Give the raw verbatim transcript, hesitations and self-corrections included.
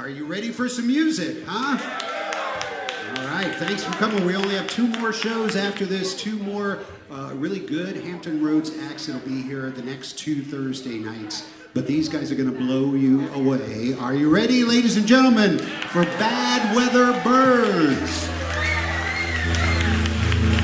Are you ready for some music, huh? All right, thanks for coming. We only have two more shows after this, two more uh, really good Hampton Roads acts that'll be here the next two Thursday nights. But these guys are going to blow you away. Are you ready, ladies and gentlemen, for Bad Weather Birds?